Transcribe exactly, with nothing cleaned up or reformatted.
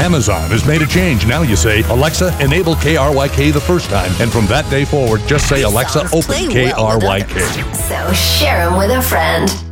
Amazon has made a change. Now you say, Alexa, enable K R Y K the first time. And from that day forward, just say, Alexa, open K R Y K. So share them with a friend.